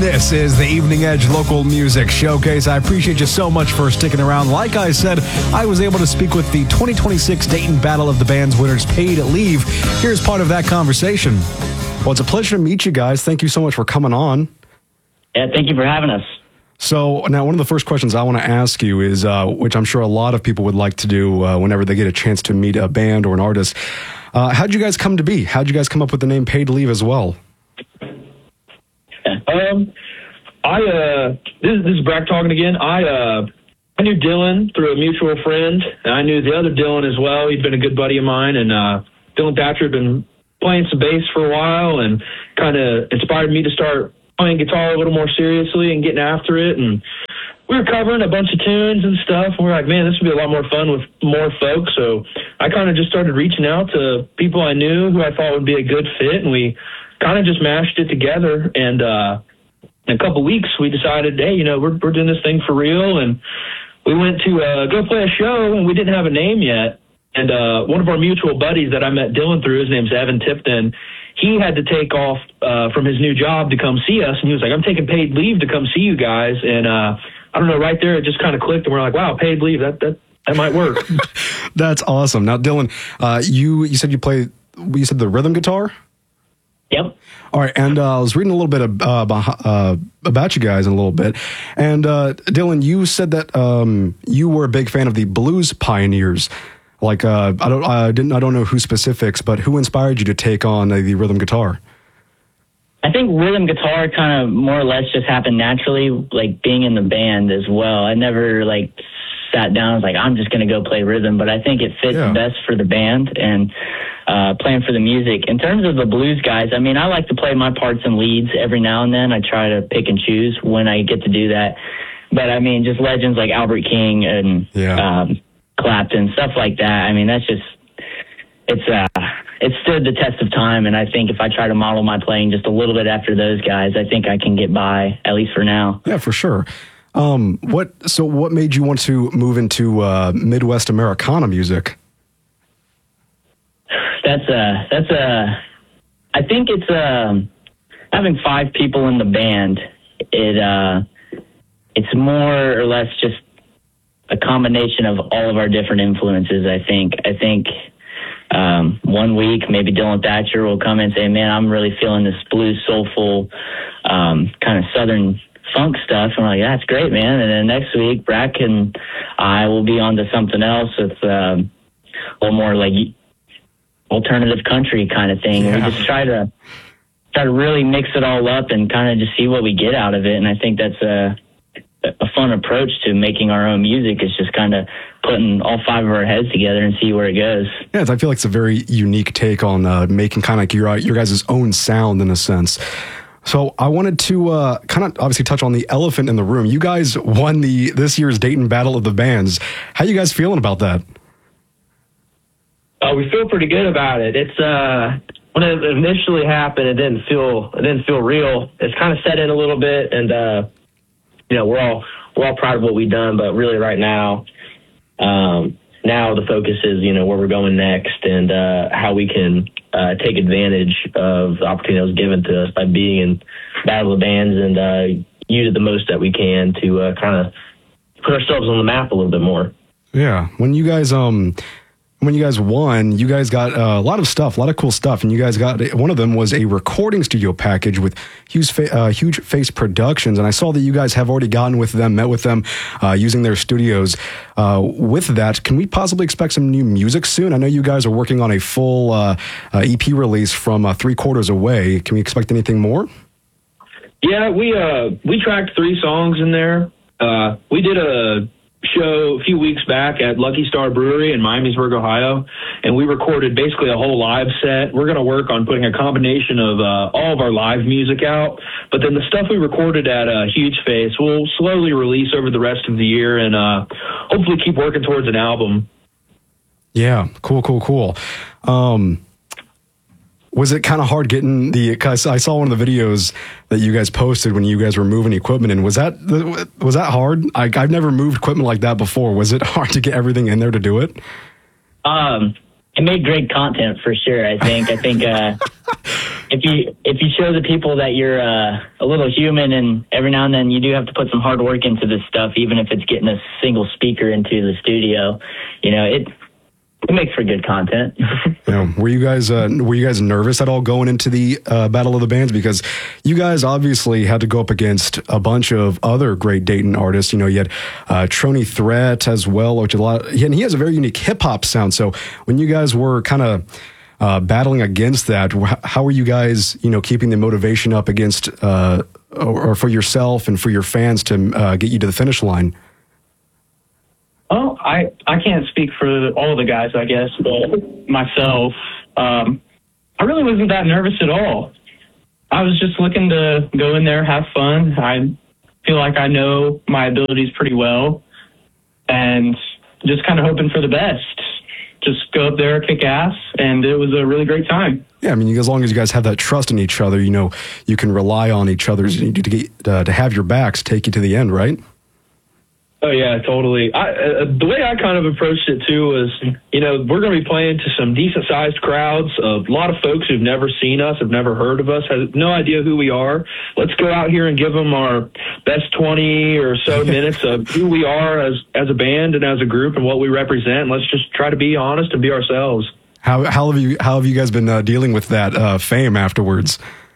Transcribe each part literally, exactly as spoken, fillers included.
This is the Evening Edge Local Music Showcase. I appreciate you so much for sticking around. Like I said, I was able to speak with the twenty twenty-six Dayton Battle of the Bands winners, Paid Leave. Here's part of that conversation. Well, it's a pleasure to meet you guys. Thank you so much for coming on. Yeah, thank you for having us. So now one of the first questions I want to ask you is, uh, which I'm sure a lot of people would like to do uh, whenever they get a chance to meet a band or an artist. Uh, how'd you guys come to be? How'd you guys come up with the name Paid Leave as well? Um, I, uh, this, this is Brack talking again. I, uh, I knew Dylan through a mutual friend, and I knew the other Dylan as well. He'd been a good buddy of mine, and, uh, Dylan Thatcher had been playing some bass for a while and kind of inspired me to start playing guitar a little more seriously and getting after it. And we were covering a bunch of tunes and stuff. And we we're like, man, this would be a lot more fun with more folks. So I kind of just started reaching out to people I knew who I thought would be a good fit, and we kind of just mashed it together. And uh, in a couple weeks, we decided, hey, you know, we're we're doing this thing for real. And we went to uh, go play a show, and we didn't have a name yet. And uh, one of our mutual buddies that I met Dylan through, his name's Evan Tipton, he had to take off uh, from his new job to come see us. And he was like, I'm taking paid leave to come see you guys. And uh, I don't know, right there, it just kind of clicked. And we're like, wow, paid leave, that that, that might work. That's awesome. Now, Dylan, uh, you, you said you play, you said the rhythm guitar? Yep. All right, and uh, I was reading a little bit of, uh, uh, about you guys in a little bit. And uh, Dylan, you said that um, you were a big fan of the Blues Pioneers. Like, uh, I don't, I didn't, I don't know who specifics, but who inspired you to take on uh, the rhythm guitar? I think rhythm guitar kind of more or less just happened naturally, like being in the band as well. I never like sat down and was like, I'm just going to go play rhythm, but I think it fits Yeah. best for the band and uh, playing for the music. In terms of the blues guys, I mean, I like to play my parts and leads every now and then. I try to pick and choose when I get to do that. But I mean, just legends like Albert King and Yeah. um, Clapton, stuff like that. I mean, that's just, it's, uh, it stood the test of time. And I think if I try to model my playing just a little bit after those guys, I think I can get by, at least for now. Yeah, for sure. Um, what, so what made you want to move into uh, Midwest Americana music? That's uh that's uh I think it's um having five people in the band. It uh it's more or less just a combination of all of our different influences. I think I think um, one week maybe Dylan Thatcher will come in and say, "Man, I'm really feeling this blues, soulful, um, kind of southern funk stuff," and we're like, "That's great, man." And then next week, Brack and I will be on to something else with um, a little more like alternative country kind of thing. Yeah. We just try to try to really mix it all up and kind of just see what we get out of it. And I think that's a a fun approach to making our own music, is just kind of putting all five of our heads together and see where it goes. Yeah, I feel like it's a very unique take on uh, making kind of like your uh, your guys' own sound in a sense. So I wanted to uh, kind of obviously touch on the elephant in the room. You guys won the this year's Dayton Battle of the Bands. How you guys feeling about that? Uh, we feel pretty good about it. It's uh, when it initially happened, it didn't feel it didn't feel real. It's kind of set in a little bit, and uh, you know, we're all we're all proud of what we've done. But really, right now, um, now the focus is, you know, where we're going next and uh, how we can uh, take advantage of the opportunity that was given to us by being in Battle of the Bands, and uh, use it the most that we can to uh, kind of put ourselves on the map a little bit more. Yeah, when you guys um. When you guys won, you guys got uh, a lot of stuff, a lot of cool stuff, and you guys got, one of them was a recording studio package with Huge, Fa- uh, Huge Face Productions, and I saw that you guys have already gotten with them, met with them, uh, using their studios. Uh, with that, can we possibly expect some new music soon? I know you guys are working on a full uh, uh, E P release from uh, Three Quarters Away. Can we expect anything more? Yeah, we uh, we tracked three songs in there. Uh, we did a show a few weeks back at Lucky Star Brewery in Miamisburg, Ohio, and we recorded basically a whole live set. We're going to work on putting a combination of uh, all of our live music out, but then the stuff we recorded at uh, Huge Face we'll slowly release over the rest of the year, and uh, hopefully keep working towards an album. Yeah, cool, cool, cool. Um, was it kind of hard getting the, cause I saw one of the videos that you guys posted when you guys were moving equipment in. Was that, was that hard? I, I've never moved equipment like that before. Was it hard to get everything in there to do it? Um, it made great content for sure. I think, I think, uh, if you if you show the people that you're uh, a little human, and every now and then you do have to put some hard work into this stuff, even if it's getting a single speaker into the studio, you know, it it makes for good content. Yeah. Were you guys uh, were you guys nervous at all going into the uh, Battle of the Bands? Because you guys obviously had to go up against a bunch of other great Dayton artists. You know, you had uh, Trony Threat as well, which a lot, and he has a very unique hip hop sound. So when you guys were kind of uh, battling against that, how were you guys, you know, keeping the motivation up against uh, or, or for yourself and for your fans to uh, get you to the finish line? Well, I, I can't speak for all the guys, I guess, but myself, um, I really wasn't that nervous at all. I was just looking to go in there, have fun. I feel like I know my abilities pretty well, and just kind of hoping for the best. Just go up there, kick ass, and it was a really great time. Yeah, I mean, as long as you guys have that trust in each other, you know, you can rely on each other's to get uh, to have your backs take you to the end, right? Oh, yeah, totally. I, uh, the way I kind of approached it, too, was, you know, we're going to be playing to some decent-sized crowds. A lot of folks who've never seen us, have never heard of us, have no idea who we are. Let's go out here and give them our best twenty or so minutes of who we are as, as a band and as a group and what we represent. Let's just try to be honest and be ourselves. How, how, have, you, how have you guys been uh, dealing with that uh, fame afterwards?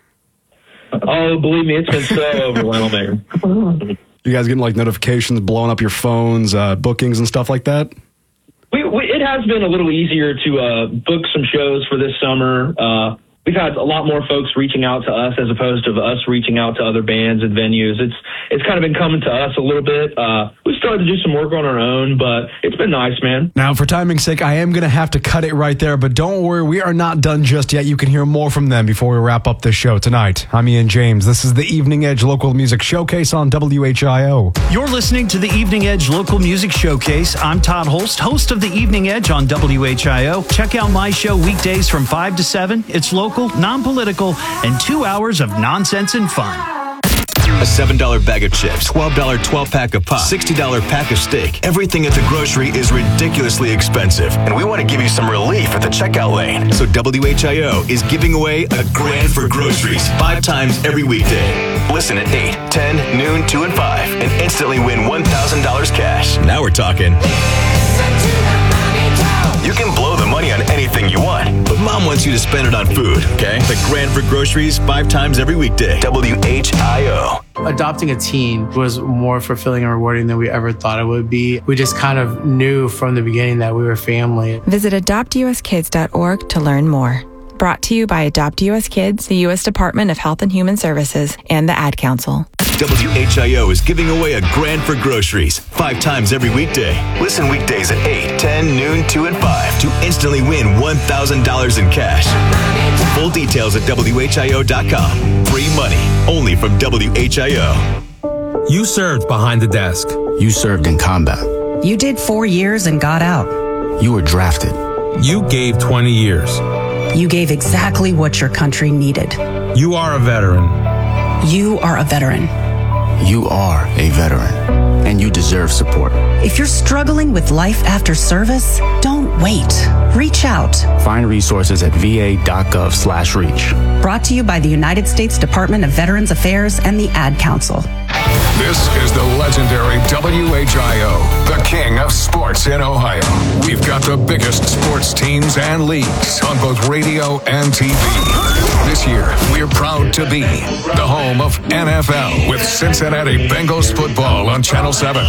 Oh, believe me, it's been so overwhelming. You guys getting like notifications blowing up your phones, uh, bookings and stuff like that? We, we, it has been a little easier to uh, book some shows for this summer. Uh, we've had a lot more folks reaching out to us as opposed to us reaching out to other bands and venues. It's it's kind of been coming to us a little bit. Uh, we started to do some work on our own, but it's been nice, man. Now, for timing's sake, I am going to have to cut it right there, but don't worry, we are not done just yet. You can hear more from them before we wrap up this show tonight. I'm Ian James. This is the Evening Edge Local Music Showcase on W H I O. You're listening to the Evening Edge Local Music Showcase. I'm Todd Holst, host of the Evening Edge on W H I O. Check out my show weekdays from five to seven. It's local, non-political, and two hours of nonsense and fun. A seven dollar bag of chips, twelve dollar twelve-pack of pop, sixty dollar pack of steak. Everything at the grocery is ridiculously expensive, and we want to give you some relief at the checkout lane. So W H I O is giving away a grand for groceries five times every weekday. Listen at eight, ten, noon, two, and five, and instantly win one thousand dollars cash. Now we're talking. You can blow the money on anything you want, but Mom wants you to spend it on food, okay? The grand for groceries five times every weekday. W H I O. Adopting a teen was more fulfilling and rewarding than we ever thought it would be. We just kind of knew from the beginning that we were family. Visit adopt u s kids dot org to learn more. Brought to you by Adopt U S Kids, the U S Department of Health and Human Services, and the Ad Council. W H I O is giving away a grand for groceries five times every weekday. Listen weekdays at eight, ten, noon, two, and five to instantly win one thousand dollars in cash. Full details at W H I O dot com. Free money only from W H I O. You served behind the desk. You served in combat. You did four years and got out. You were drafted. You gave twenty years. You gave exactly what your country needed. You are a veteran. You are a veteran. You are a veteran, and you deserve support. If you're struggling with life after service, don't wait. Reach out. Find resources at v a dot gov slash reach. Brought to you by the United States Department of Veterans Affairs and the Ad Council. This is the legendary W H I O, the king of sports in Ohio. We've got the biggest sports teams and leagues on both radio and T V. This year, we're proud to be the home of N F L with Cincinnati Bengals football on Channel seven.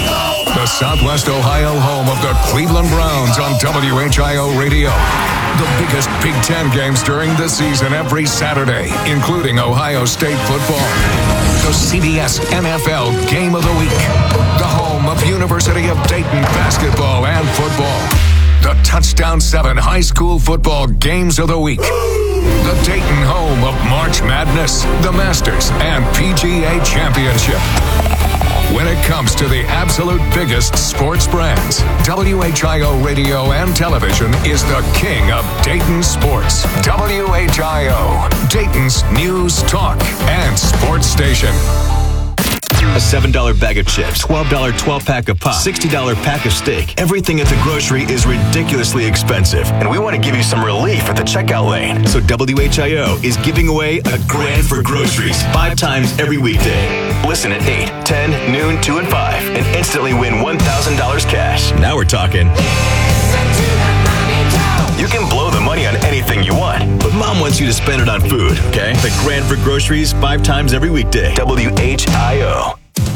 The Southwest Ohio home of the Cleveland Browns on W H I O Radio. The biggest Big Ten games during the season every Saturday, including Ohio State football. The C B S N F L Game of the Week. The home of University of Dayton basketball and football. The Touchdown seven High School Football Games of the Week. The Dayton home of March Madness, the Masters, and P G A Championship. When it comes to the absolute biggest sports brands, W H I O Radio and Television is the king of Dayton sports. W H I O, Dayton's news, talk, and sports station. A seven dollar bag of chips, twelve dollar twelve-pack of pop, sixty dollar pack of steak. Everything at the grocery is ridiculously expensive, and we want to give you some relief at the checkout lane. So W H I O is giving away a grand for groceries five times every weekday. Listen at eight, ten, noon, two, and five, and instantly win one thousand dollars cash. Now we're talking. You can blow the money on anything you want, but Mom wants you to spend it on food, okay? The grand for groceries five times every weekday. W H I O.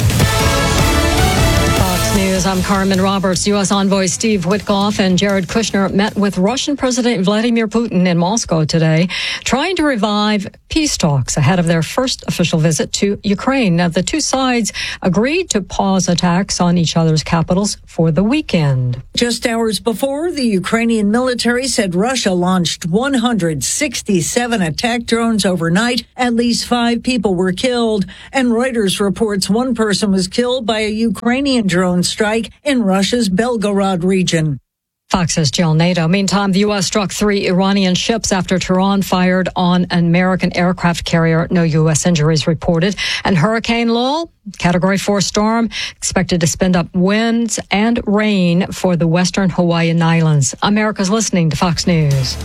Fox News, I'm Carmen Roberts. U S envoy Steve Witkoff and Jared Kushner met with Russian President Vladimir Putin in Moscow today, trying to revive peace talks ahead of their first official visit to Ukraine. Now, the two sides agreed to pause attacks on each other's capitals for the weekend. Just hours before, the Ukrainian military said Russia launched one hundred sixty-seven attack drones overnight. At least five people were killed. And Reuters reports one person was killed by a Ukrainian drone strike in Russia's Belgorod region. Fox's Jill Nato. Meantime, the U S struck three Iranian ships after Tehran fired on an American aircraft carrier. No U S injuries reported. And Hurricane Lowell, Category four storm, expected to spin up winds and rain for the western Hawaiian Islands. America's listening to Fox News.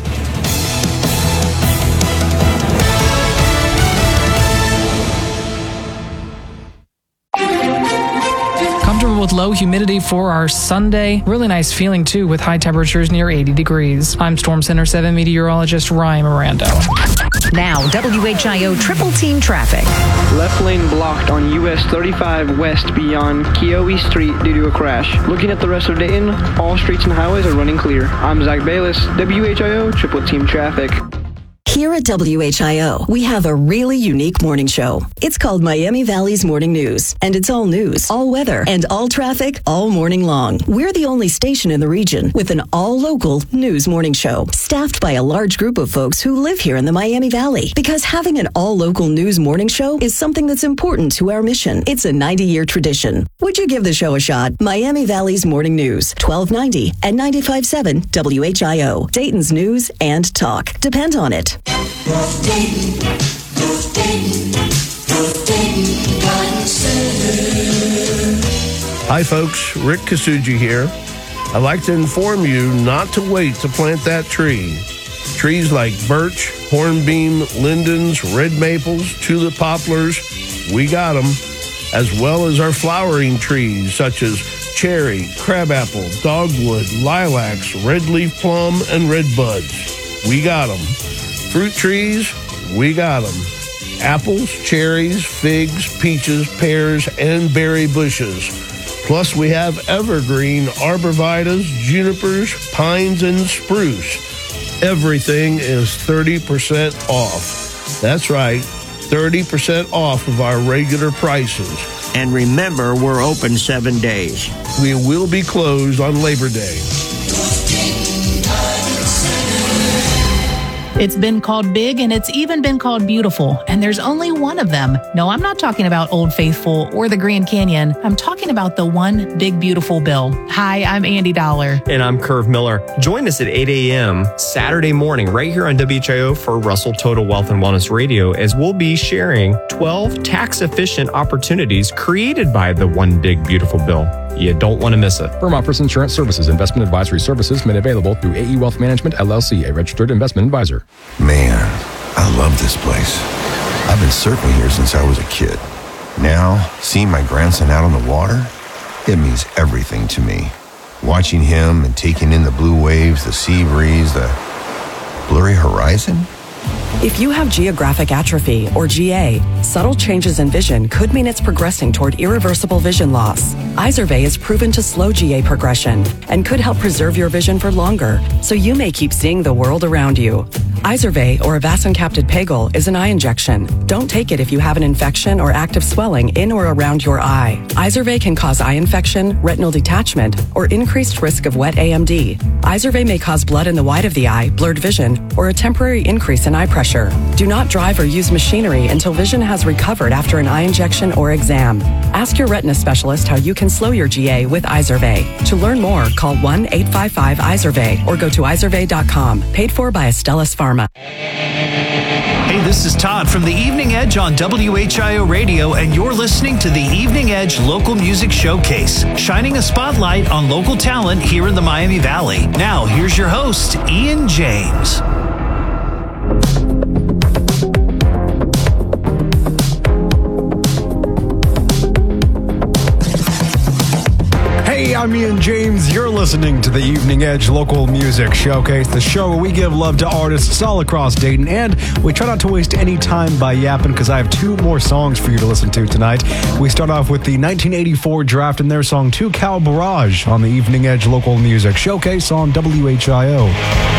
With low humidity for our Sunday. Really nice feeling, too, with high temperatures near eighty degrees. I'm Storm Center seven meteorologist Ryan Miranda. Now, W H I O triple team traffic. Left lane blocked on U S thirty-five west beyond Keowee Street due to a crash. Looking at the rest of Dayton, all streets and highways are running clear. I'm Zach Bayless, W H I O triple team traffic. Here at W H I O, we have a really unique morning show. It's called Miami Valley's Morning News, and it's all news, all weather, and all traffic all morning long. We're the only station in the region with an all-local news morning show, staffed by a large group of folks who live here in the Miami Valley. Because having an all-local news morning show is something that's important to our mission. It's a ninety-year tradition. Would you give the show a shot? Miami Valley's Morning News, twelve ninety and ninety-five point seven W H I O. Dayton's news and talk. Depend on it. North Dayton, North Dayton, North Dayton Garden Center. Hi folks, Rick Kasuji here. I'd like to inform you not to wait to plant that tree. Trees like birch, hornbeam, lindens, red maples, tulip poplars, we got them, as well as our flowering trees such as cherry, crabapple, dogwood, lilacs, red leaf plum, and red buds. We got them. Fruit trees, we got them. Apples, cherries, figs, peaches, pears, and berry bushes. Plus, we have evergreen arborvitaes, junipers, pines, and spruce. Everything is thirty percent off. That's right, thirty percent off of our regular prices. And remember, we're open seven days. We will be closed on Labor Day. It's been called big, and it's even been called beautiful, and there's only one of them. No, I'm not talking about Old Faithful or the Grand Canyon. I'm talking about the one big, beautiful bill. Hi, I'm Andy Dollar. And I'm Curve Miller. Join us at eight a.m. Saturday morning right here on W H I O for Russell Total Wealth and Wellness Radio, as we'll be sharing twelve tax-efficient opportunities created by the one big, beautiful bill. You don't want to miss it. Vermont First Insurance Services investment advisory services made available through A E Wealth Management, L L C, a registered investment advisor. Man, I love this place. I've been surfing here since I was a kid. Now, seeing my grandson out on the water, it means everything to me. Watching him and taking in the blue waves, the sea breeze, the blurry horizon. If you have geographic atrophy, or G A, subtle changes in vision could mean it's progressing toward irreversible vision loss. Izervay is proven to slow G A progression and could help preserve your vision for longer, so you may keep seeing the world around you. Izervay, or avacincaptad pegol, is an eye injection. Don't take it if you have an infection or active swelling in or around your eye. Izervay can cause eye infection, retinal detachment, or increased risk of wet A M D. Izervay may cause blood in the white of the eye, blurred vision, or a temporary increase in eye pressure. Do not drive or use machinery until vision has recovered after an eye injection or exam. Ask your retina specialist how you can slow your G A with Izervay. To learn more, call one eight five five Izervay or go to izervay dot com. Paid for by Astellas Pharma. Hey, Hey, this is Todd from the Evening Edge on W H I O Radio, and you're listening to the Evening Edge Local Music Showcase, shining a spotlight on local talent here in the Miami Valley. Now, here's your host, Ian James. Hey, I'm Ian James. You're listening to the Evening Edge Local Music Showcase, the show where we give love to artists all across Dayton, and we try not to waste any time by yapping because I have two more songs for you to listen to tonight. We start off with the nineteen eighty-four draft and their song Two Cow Barrage on the Evening Edge Local Music Showcase on W H I O.